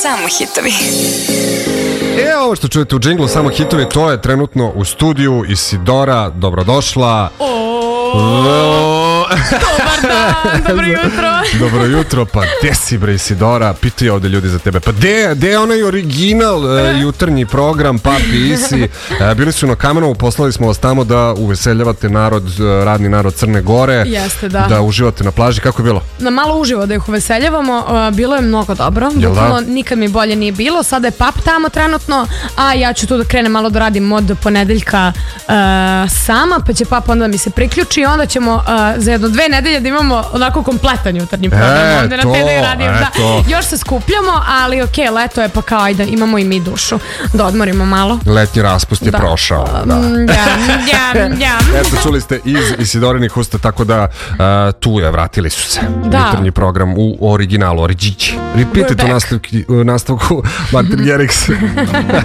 Samo hitovi. Ovo što čujete u džinglu Samo hitovi, to je trenutno u studiju Isidora. Dobrodošla. Dobar dan, dobro jutro. Dobro jutro, pa gde si bre Isidora? Pitaju ovde ljudi za tebe. Pa gde je onaj original jutarnji program Papi Isi? Bili su na Kamenovu, poslali smo vas tamo da uveseljavate narod, radni narod Crne Gore. Jeste, da. Da uživate na plaži, kako je bilo? Na malo uživo da ih uveseljavamo, bilo je mnogo dobro. Bukvalno nikad mi bolje nije bilo. Sada je pap tamo trenutno, a ja ću tu da krenem malo da radim od ponedeljka sama, pa će pap onda mi se priključi i onda ćemo za jedno 2 nedelje da imamo onako kompletan jutarnji program. Ovde na TV radim, da. Još se skupljamo, ali okej, leto je pa kao ajde, imamo i mi dušu da odmorimo malo. Letnji raspust je prošao. Eto, čuli ste iz Isidorinih usta, tako da tu je, vratili su se. Jutarnji program u originalu, Oriđići. Repeat it u nastavku Martin Garrix.